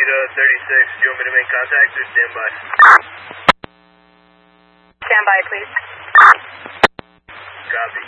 36. Do you want me to make contact or stand by? Stand by, please. Copy.